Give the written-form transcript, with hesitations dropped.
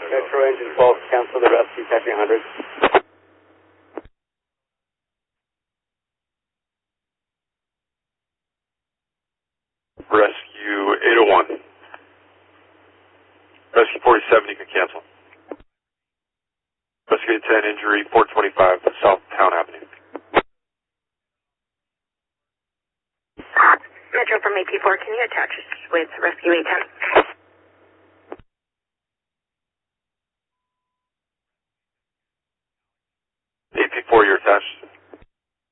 Metro Engine 12, cancel the rescue, taxi 100. Rescue 801. Rescue 47, you can cancel. Rescue 10, injury 425, South Town Avenue. Metro from AP4, can you attach us with Rescue 810?